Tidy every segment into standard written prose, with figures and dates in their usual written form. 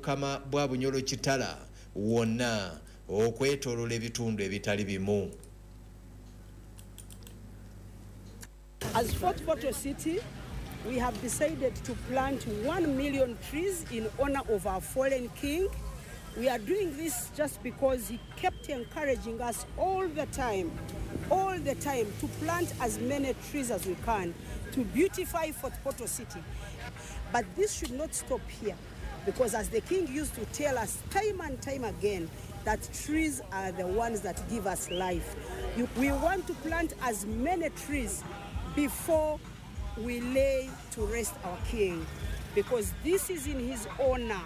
obukama bwa Bunyoro Kitala wonna okwetoolola ebitundu ebitali bimu. As Fort Portal City, we have decided to plant 1 million trees in honor of our fallen king. We are doing this just because he kept encouraging us all the time, to plant as many trees as we can to beautify Fort Portal City. But this should not stop here, because as the king used to tell us time and time again, that trees are the ones that give us life. We want to plant as many trees before we lay to rest our king, because this is in his honor.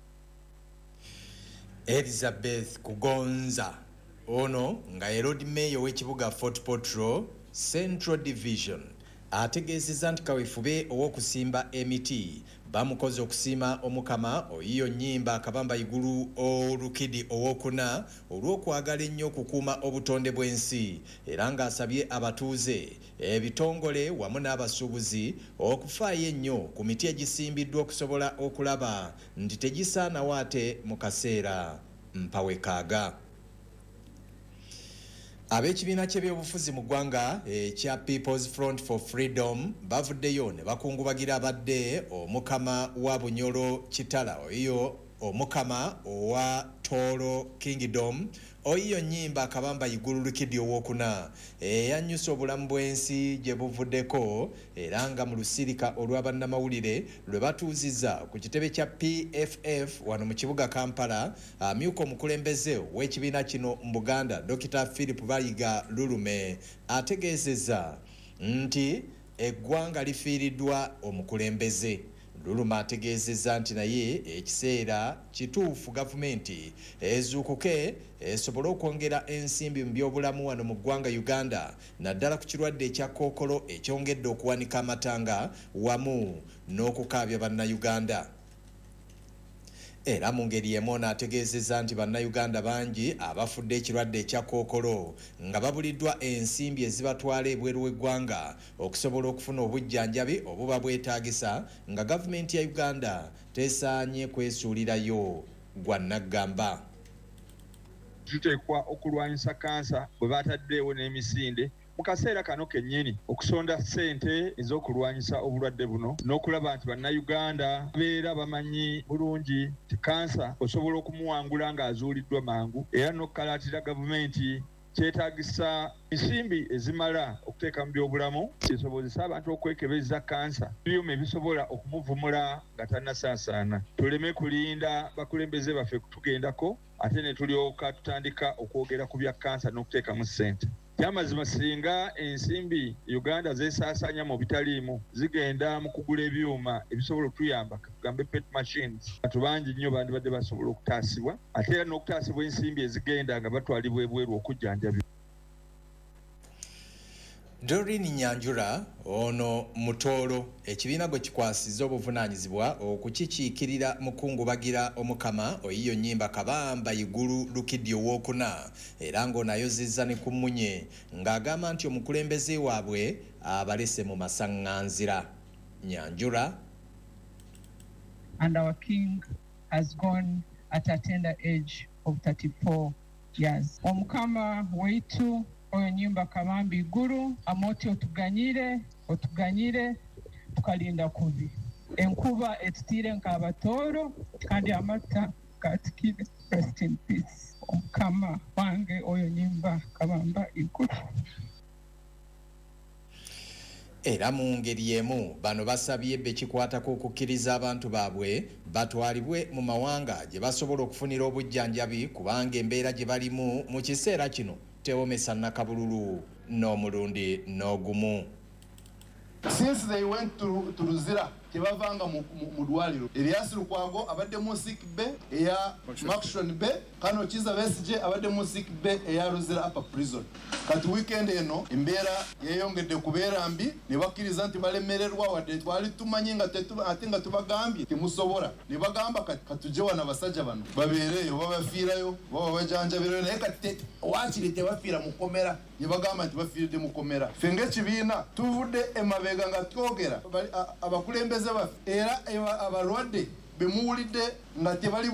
Elizabeth Kugonza ono nga Road Mayor w'ekibuga Fort Portal Central Division ategeezezza nti kaweefube ow'okusimba emiti bamukoze okusiima omukama oyiyo nnyimba akabamba igulu olukidi owokuna olw'okwagala ennyo okukuuma obutonde bw'ensi era ng'asabye abatuuze ebitongole wamu n'abasuubuzi okufaayo ennyo ku miti egisimbiddwa okusobola okulaba nti tegisaanawo ate mu kaseera mpawekaaga. Ab'ekibiina ky'ebyobufuzi mu ggwanga ekya People's Front for Freedom bavuddeyo ne bakungubagira abadde omukama wa Bunyoro Kitala oyo omukama owa Toro Kingdom oyiyo nnyimba akabamba igulu lukidi owokuna eyanyusa obulamu bw'ensi gye buvuddeko era nga mu lusirika olw'abannamawulire lwe batuuzizza ku kitebe kya PFF wano mu kibuga Kampala. Amyuka omukulembeze w'ekibiina kino mu Buganda Dr. Philip Bayiga Lulume ategeezezza nti eggwanga lifiiriddwa omukulembeze. Luluma ategeezezza nti naye ekiseera kituufu gavumenti ezuukuke esobole okwongera ensimbi mu byobulamu wano mu ggwanga Uganda naddala ku kirwadde ekya Kkookolo ekyongedde okuwanika amatanga wamu n'okukaabya bannayuganda. Era mu ngeri y'emu n'ategeezezza nti bannayuganda bangi abafudde ekirwadde ekya Kkookolo nga babuliddwa ensimbi ezibatwala ebweru w'eggwanga okusobola okufuna obujjanjabi obuba bwetaagisa nga gavumenti ya Uganda tesaanye kwesuulirayo gwa naggamba. Tuteekwa okulwanyisa kansa bwe bataddeewo n'emisinde mu kaseera kano kennyini okusonda ssente ez'okulwanyisa obulwadde buno n'okulaba nti bannayuganda beera bamanyi bulungi nti kansa osobola okumuwangula ng'azuuliddwa mangu era n'okukalaatira gavumenti kyetaagisa ensimbi ezimala okuteeka mu byobulamu kisobozesa abantu okwekebeza kansa ebyuma ebisobola okumuvumula nga tannasaasaana. Tuleme kulinda bakulembeze baffe kutugendako ate ne tulyoka tutandika okwogera ku bya kansa n'okuteekamu ssente. Kyamazima singa ensimbi Uganda zeesaasaanya mu bitaliimu zigenda mu kugula ebyuma ebisobola okutuyamba tugambe pet machines, abantu bangi nnyo bandibadde basobola okutaasibwa ate era n'okutaasibwa ensimbi ezigenda nga batwalibwa ebweru okujjanjabibwa. Doreen Nyanjura ono Mutoro ekibiina gwe kikwasizza obuvunaanyizibwa okukikiikirira mu kungubagira omukama oyiyo nnyimba kabamba igulu lukidi owokuna era ng'onayozezza ne ku mmunye ng'agamba nti omukulembeze waabwe abalese mu masaŋŋanzira. Nyanjura. And our king has gone at a tender age of 34 years. Omukama waitu oyo nyimba kabambi iguru amoti otuganyire tukalinda kubi enkuba etutire nk'abatooro kandi amata gatukire. Rest in peace omukama wange oyo nyimba kabamba iguru. Era mu ngeri y'emu bano basabye bekikwatako okukkiriza abantu baabwe batwalibwe mu mawanga gye basobola okufunira obujjanjabi kubanga embeera gye balimu mu kiseera kino tewomesa nakabululu n'omulundi n'ogumu. Since they went to Luzira tebavanga mu dwaliro. Elias Lukwago abadde mu sick bay eya Maxton Bay, Kano Kiza Besije abadde mu sick bay eya Luzira upper prison. Kati weekend eno embeera yeyongedde kubeera mbi ne bakkiriza nti balemererwa wadde twali tumanyi nga ate nga tubagambye temusobola ne bagamba katuje wana basajja bano babeereyo babafiirayo baba bajanjabiro naye kati waakiri tebafiira mu komera ne bagamba nti bafiiridde mu komera. Ffe ng'ekibiina tuvudde emabega nga twogera abakulembeze baffe era abalwadde bemuwulidde nga tebali